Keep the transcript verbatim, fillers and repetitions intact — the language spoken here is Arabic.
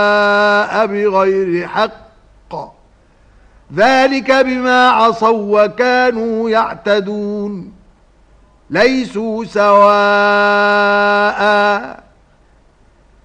بغير حق ذلك بما عصوا وكانوا يعتدون ليسوا سواء